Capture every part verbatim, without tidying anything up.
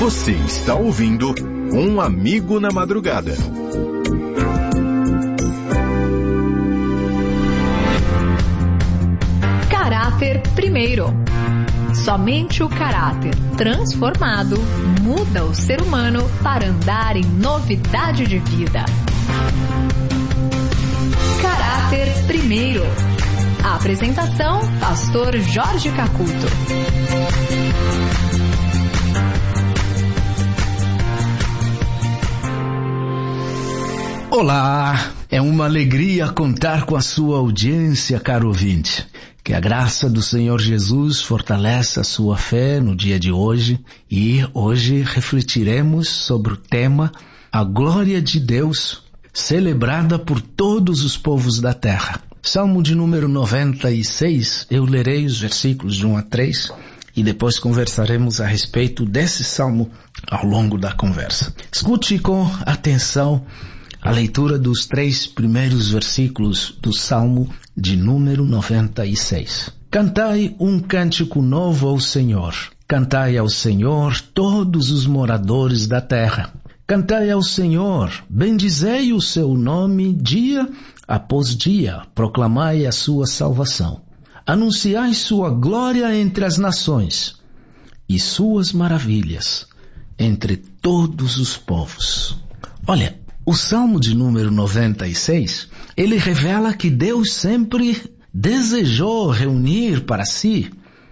Você está ouvindo Um Amigo na Madrugada. Caráter primeiro. Somente o caráter transformado muda o ser humano para andar em novidade de vida. Caráter primeiro. A apresentação, pastor Jorge Cacuto. Olá, é uma alegria contar com a sua audiência, caro ouvinte. Que a graça do Senhor Jesus fortaleça a sua fé no dia de hoje e hoje refletiremos sobre o tema A Glória de Deus, celebrada por todos os povos da terra. Salmo de número noventa e seis, eu lerei os versículos de um a três e depois conversaremos a respeito desse salmo ao longo da conversa. Escute com atenção a leitura dos três primeiros versículos do Salmo de número noventa e seis. Cantai um cântico novo ao Senhor. Cantai ao Senhor todos os moradores da terra. Cantai ao Senhor, bendizei o seu nome dia após dia. Proclamai a sua salvação. Anunciai sua glória entre as nações e suas maravilhas entre todos os povos. Olha, o Salmo de número noventa e seis, ele revela que Deus sempre desejou reunir para si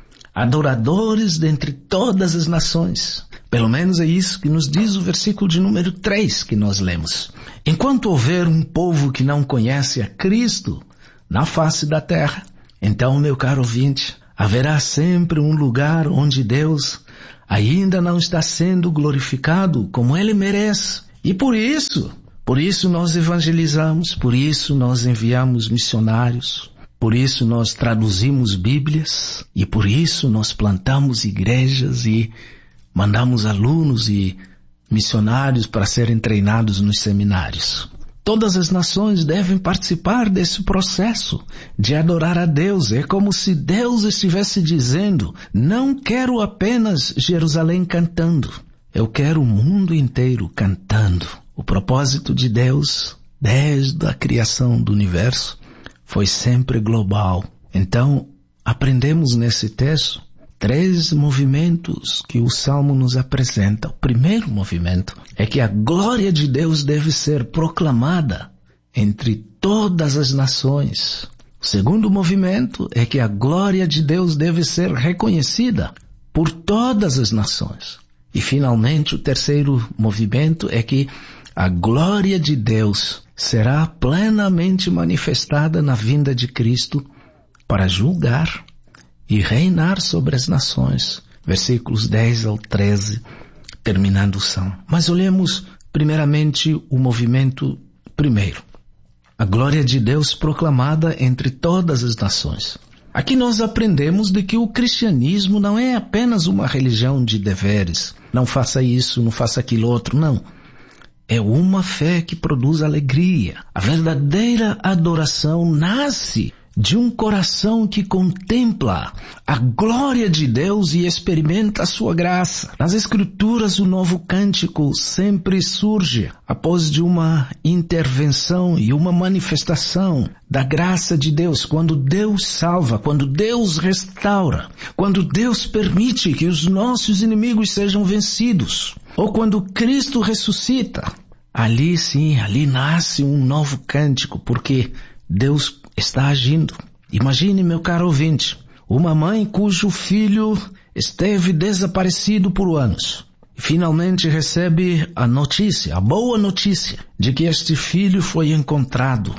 adoradores dentre todas as nações. Pelo menos é isso que nos diz o versículo de número três que nós lemos. Enquanto houver um povo que não conhece a Cristo na face da terra, então, meu caro ouvinte, haverá sempre um lugar onde Deus ainda não está sendo glorificado como Ele merece. E por isso, por isso nós evangelizamos, por isso nós enviamos missionários, por isso nós traduzimos Bíblias e por isso nós plantamos igrejas e mandamos alunos e missionários para serem treinados nos seminários. Todas as nações devem participar desse processo de adorar a Deus. É como se Deus estivesse dizendo, não quero apenas Jerusalém cantando. Eu quero o mundo inteiro cantando. O propósito de Deus, desde a criação do universo, foi sempre global. Então, aprendemos nesse texto três movimentos que o Salmo nos apresenta. O primeiro movimento é que a glória de Deus deve ser proclamada entre todas as nações. O segundo movimento é que a glória de Deus deve ser reconhecida por todas as nações. E finalmente o terceiro movimento é que a glória de Deus será plenamente manifestada na vinda de Cristo para julgar e reinar sobre as nações. Versículos dez ao treze, terminando o Salmo. Mas olhemos primeiramente o movimento primeiro. A glória de Deus proclamada entre todas as nações. Aqui nós aprendemos de que o cristianismo não é apenas uma religião de deveres. Não faça isso, não faça aquilo outro, não. É uma fé que produz alegria. A verdadeira adoração nasce de um coração que contempla a glória de Deus e experimenta a sua graça. Nas Escrituras, o novo cântico sempre surge após de uma intervenção e uma manifestação da graça de Deus. Quando Deus salva, quando Deus restaura, quando Deus permite que os nossos inimigos sejam vencidos, ou quando Cristo ressuscita, ali sim, ali nasce um novo cântico, porque Deus está agindo. Imagine, meu caro ouvinte, uma mãe cujo filho esteve desaparecido por anos. Finalmente recebe a notícia, a boa notícia, de que este filho foi encontrado.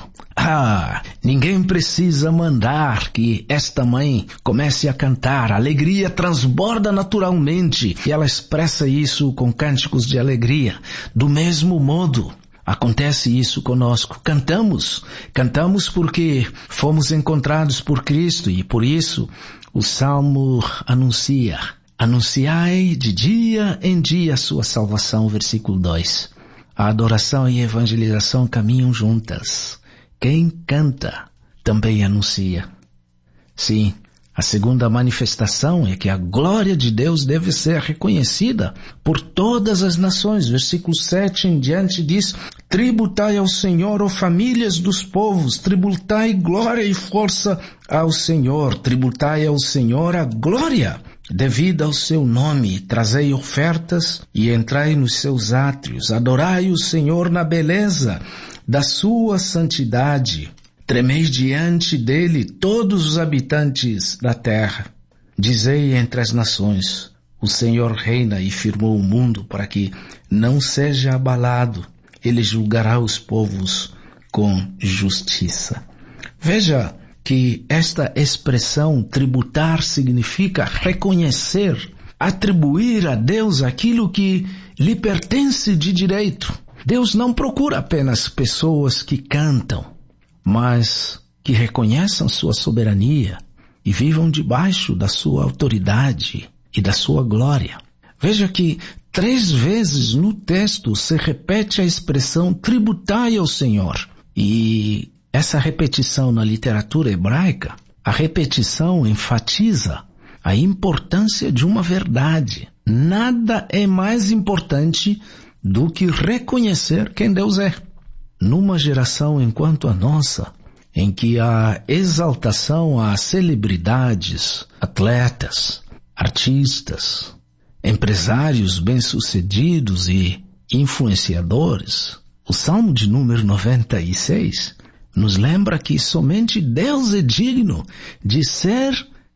Ah, ninguém precisa mandar que esta mãe comece a cantar. A alegria transborda naturalmente e ela expressa isso com cânticos de alegria. Do mesmo modo, acontece isso conosco. Cantamos, cantamos porque fomos encontrados por Cristo e por isso o Salmo anuncia. Anunciai de dia em dia a sua salvação, versículo dois. A adoração e a evangelização caminham juntas. Quem canta também anuncia. Sim, A segunda manifestação é que a glória de Deus deve ser reconhecida por todas as nações. Versículo sete em diante diz: tributai ao Senhor, ó famílias dos povos, tributai glória e força ao Senhor, tributai ao Senhor a glória devida ao seu nome, trazei ofertas e entrai nos seus átrios, adorai o Senhor na beleza da sua santidade. Tremei diante dele todos os habitantes da terra. Dizei entre as nações: o Senhor reina e firmou o mundo para que não seja abalado. Ele julgará os povos com justiça. Veja que esta expressão tributar significa reconhecer, atribuir a Deus aquilo que lhe pertence de direito. Deus não procura apenas pessoas que cantam, mas que reconheçam sua soberania e vivam debaixo da sua autoridade e da sua glória. Veja que três vezes no texto se repete a expressão tributai ao Senhor. E essa repetição na literatura hebraica, a repetição enfatiza a importância de uma verdade. Nada é mais importante do que reconhecer quem Deus é. Numa geração enquanto a nossa, em que a exaltação a celebridades, atletas, artistas, empresários bem-sucedidos e influenciadores, o Salmo de número noventa e seis nos lembra que somente Deus é digno de ser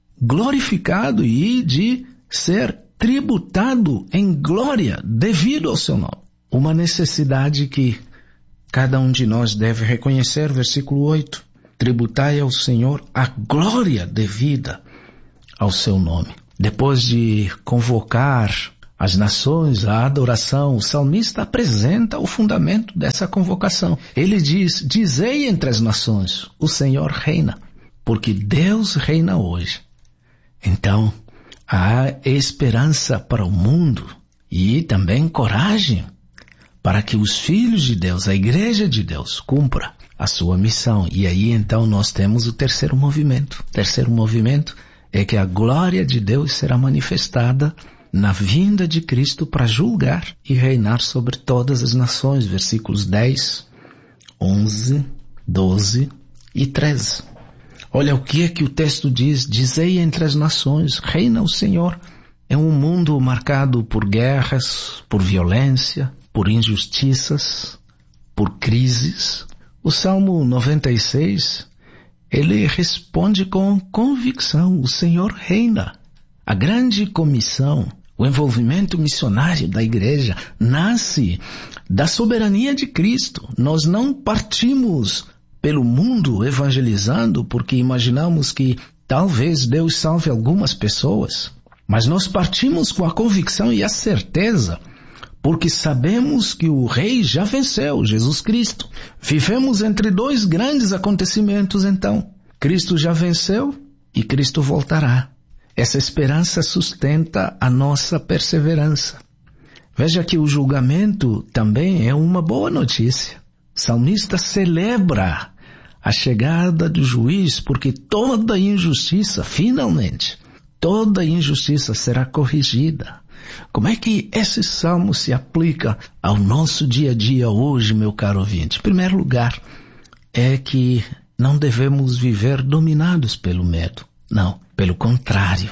glorificado e de ser tributado em glória devido ao seu nome. Uma necessidade que cada um de nós deve reconhecer. Versículo oito. Tributai ao Senhor a glória devida ao seu nome. Depois de convocar as nações à adoração, o salmista apresenta o fundamento dessa convocação. Ele diz: dizei entre as nações, o Senhor reina, porque Deus reina hoje. Então, há esperança para o mundo e também coragem para que os filhos de Deus, a igreja de Deus, cumpra a sua missão. E aí então nós temos o terceiro movimento. O terceiro movimento é que a glória de Deus será manifestada na vinda de Cristo para julgar e reinar sobre todas as nações. Versículos dez, onze, doze e treze. Olha o que é que o texto diz: dizei entre as nações, reina o Senhor. É um mundo marcado por guerras, por violência, por injustiças, por crises. O Salmo noventa e seis, ele responde com convicção: o Senhor reina. A grande comissão, o envolvimento missionário da igreja, nasce da soberania de Cristo. Nós não partimos pelo mundo evangelizando porque imaginamos que talvez Deus salve algumas pessoas, mas nós partimos com a convicção e a certeza, porque sabemos que o Rei já venceu, Jesus Cristo. Vivemos entre dois grandes acontecimentos então. Cristo já venceu e Cristo voltará. Essa esperança sustenta a nossa perseverança. Veja que o julgamento também é uma boa notícia. O salmista celebra a chegada do juiz, porque toda injustiça, finalmente, toda injustiça será corrigida. Como é que esse salmo se aplica ao nosso dia a dia hoje, meu caro ouvinte? Em primeiro lugar, é que não devemos viver dominados pelo medo. Não, pelo contrário.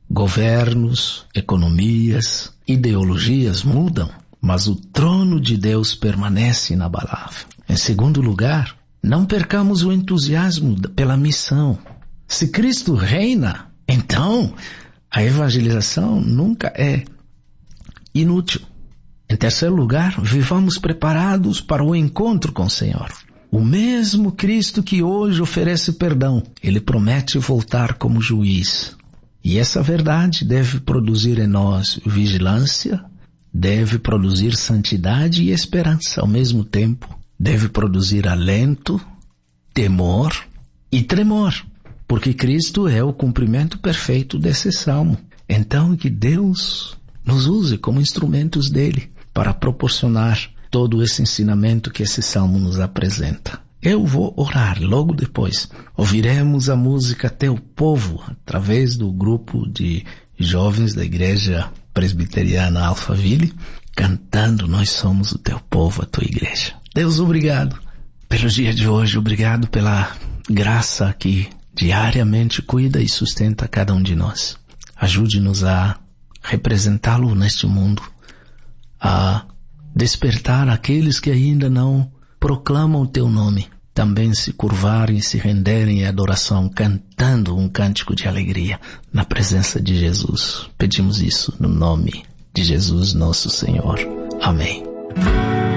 Governos, economias, ideologias mudam, mas o trono de Deus permanece inabalável. Em segundo lugar, não percamos o entusiasmo pela missão. Se Cristo reina, então a evangelização nunca é inútil. Em terceiro lugar, vivamos preparados para o encontro com o Senhor. O mesmo Cristo que hoje oferece perdão, Ele promete voltar como juiz. E essa verdade deve produzir em nós vigilância, deve produzir santidade e esperança ao mesmo tempo. Deve produzir alento, temor e tremor, porque Cristo é o cumprimento perfeito desse salmo. Então, que Deus nos use como instrumentos dele para proporcionar todo esse ensinamento que esse salmo nos apresenta. Eu vou orar logo depois. Ouviremos a música Teu Povo, através do grupo de jovens da Igreja Presbiteriana Alphaville, cantando Nós somos o Teu Povo, a Tua Igreja. Deus, obrigado pelo dia de hoje, obrigado pela graça que diariamente cuida e sustenta cada um de nós. Ajude-nos a representá-lo neste mundo, a despertar aqueles que ainda não proclamam o Teu nome, também se curvarem e se renderem em adoração, cantando um cântico de alegria na presença de Jesus. Pedimos isso no nome de Jesus, nosso Senhor. Amém.